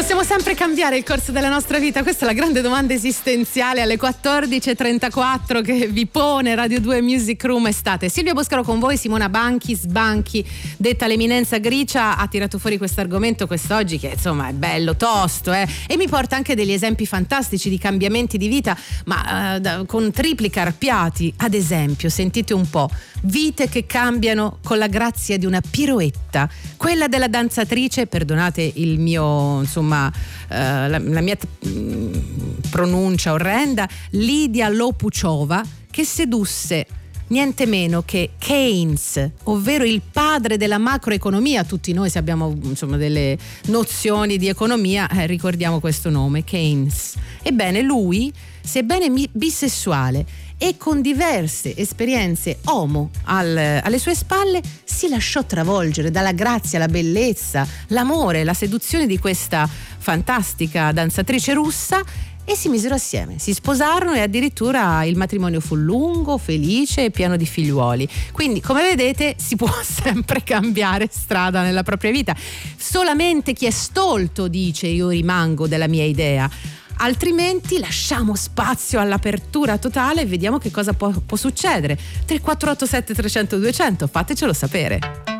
Possiamo sempre cambiare il corso della nostra vita? Questa è la grande domanda esistenziale alle 14.34 che vi pone Radio 2 Music Room Estate. Silvia Boscaro con voi, Simona Sbanchi, detta l'eminenza gricia, ha tirato fuori questo argomento quest'oggi che insomma è bello, tosto, e mi porta anche degli esempi fantastici di cambiamenti di vita, ma con tripli carpiati. Ad esempio, sentite un po', vite che cambiano con la grazia di una piroetta, quella della danzatrice, perdonate il mio, insomma, la mia pronuncia orrenda, Lidia Lopuchova, che sedusse niente meno che Keynes, ovvero il padre della macroeconomia. Tutti noi, se abbiamo insomma delle nozioni di economia, ricordiamo questo nome, Keynes. Ebbene, lui, sebbene bisessuale e con diverse esperienze omo alle sue spalle, si lasciò travolgere dalla grazia, la bellezza, l'amore, la seduzione di questa fantastica danzatrice russa e si misero assieme, si sposarono e addirittura il matrimonio fu lungo, felice e pieno di figliuoli. Quindi, come vedete, si può sempre cambiare strada nella propria vita. Solamente chi è stolto dice io rimango della mia idea. Altrimenti lasciamo spazio all'apertura totale e vediamo che cosa può succedere. 3487 300 200, fatecelo sapere.